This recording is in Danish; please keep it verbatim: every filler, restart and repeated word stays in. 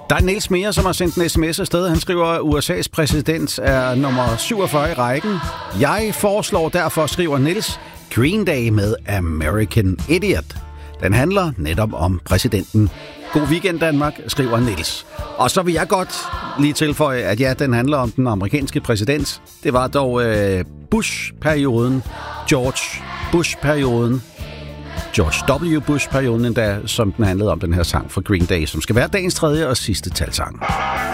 Der er Niels mere, som har sendt en sms afsted. Han skriver, at U S A's præsident er nummer syvogfyrre i rækken. Jeg foreslår derfor, skriver Niels, Green Day med American Idiot. Den handler netop om præsidenten. God weekend, Danmark, skriver Niels. Og så vil jeg godt lige tilføje, at ja, den handler om den amerikanske præsident. Det var dog øh, Bush-perioden, George Bush-perioden, George W. Bush-perioden endda, som den handlede om den her sang fra Green Day, som skal være dagens tredje og sidste talsang.